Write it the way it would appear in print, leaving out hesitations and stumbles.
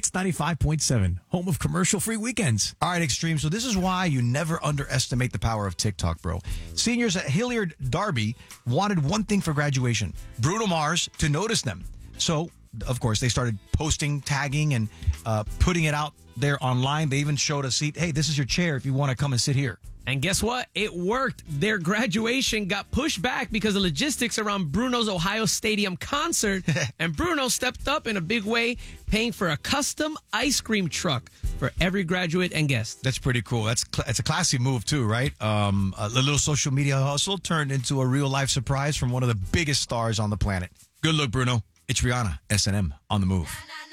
Hits 95.7, home of commercial-free weekends. All right, Extreme. So this is why you never underestimate the power of TikTok, bro. Seniors at Hilliard Darby wanted one thing for graduation, Bruno Mars to notice them. So, of course, they started posting, tagging, and putting it out there online. They even showed a seat. Hey, this is your chair if you want to come and sit here. And guess what? It worked. Their graduation got pushed back because of logistics around Bruno's Ohio Stadium concert. And Bruno stepped up in a big way, paying for a custom ice cream truck for every graduate and guest. That's pretty cool. It's a classy move, too, right? A little social media hustle turned into a real-life surprise from one of the biggest stars on the planet. Good look, Bruno. It's Rihanna, S&M, on the move.